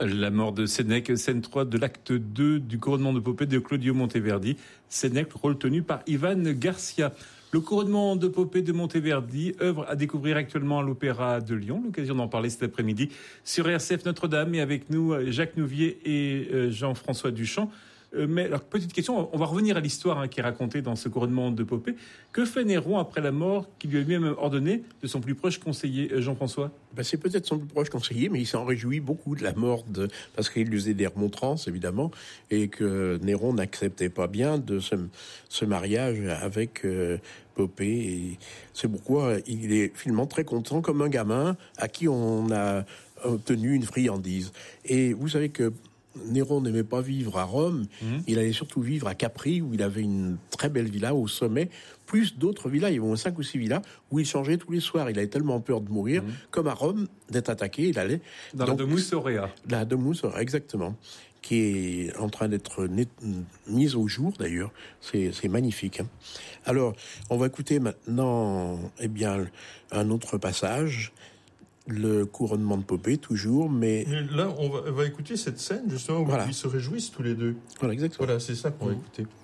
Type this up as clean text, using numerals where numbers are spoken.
La mort de Sénèque, scène 3 de l'acte 2 du couronnement de Popée de Claudio Monteverdi. Sénèque, rôle tenu par Ivan Garcia. Le couronnement de Popée de Monteverdi, œuvre à découvrir actuellement à l'Opéra de Lyon. L'occasion d'en parler cet après-midi sur RCF Notre-Dame. Et avec nous, Jacques Nouvier et Jean-François Duchamp. Mais alors, petite question, on va revenir à l'histoire qui est racontée dans ce couronnement de Popée. Que fait Néron après la mort qu'il lui a lui-même ordonnée de son plus proche conseiller, Jean-François ? C'est peut-être son plus proche conseiller, mais il s'en réjouit beaucoup de la mort parce qu'il lui faisait des remontrances, évidemment, et que Néron n'acceptait pas bien de ce mariage avec Popée. Et c'est pourquoi il est finalement très content, comme un gamin à qui on a obtenu une friandise. Et vous savez que Néron n'aimait pas vivre à Rome, il allait surtout vivre à Capri, où il avait une très belle villa au sommet, plus d'autres villas, il y avait 5 ou 6 villas, où il changeait tous les soirs. Il avait tellement peur de mourir, comme à Rome, d'être attaqué, il allait... Dans la Domus Aurea. La Domus Aurea, exactement, qui est en train d'être mise au jour, d'ailleurs. C'est magnifique. Alors, on va écouter maintenant, un autre passage... Le couronnement de Popée, toujours, mais là, on va écouter cette scène, justement, où ils se réjouissent tous les deux. Voilà, exactement. Voilà, c'est ça qu'on va écouter.